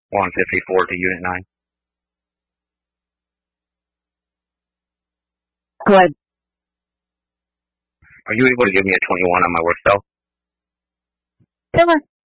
154 to Unit 9. Go ahead. Are you able to give me a 21 on my work cell? Sure.